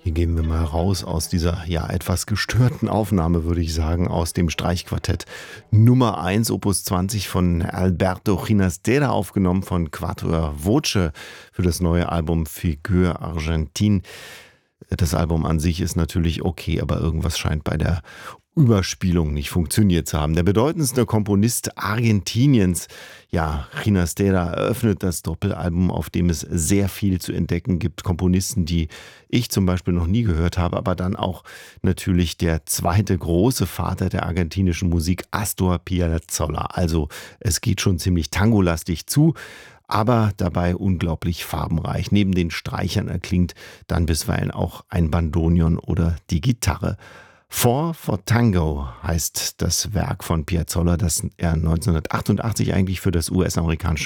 Hier gehen wir mal raus aus dieser ja etwas gestörten Aufnahme, würde ich sagen, aus dem Streichquartett Nummer 1, Opus 20 von Alberto Ginastera, aufgenommen von Quatuor Voce für das neue Album Figure Argentine. Das Album an sich ist natürlich okay, aber irgendwas scheint bei der Überspielung nicht funktioniert zu haben. Der bedeutendste Komponist Argentiniens, ja, Ginastera, eröffnet das Doppelalbum, auf dem es sehr viel zu entdecken gibt. Komponisten, die ich zum Beispiel noch nie gehört habe, aber dann auch natürlich der zweite große Vater der argentinischen Musik, Astor Piazzolla. Also es geht schon ziemlich tangolastig zu, aber dabei unglaublich farbenreich. Neben den Streichern erklingt dann bisweilen auch ein Bandoneon oder die Gitarre. Four for Tango heißt das Werk von Piazzolla, das er 1988 eigentlich für das US-amerikanische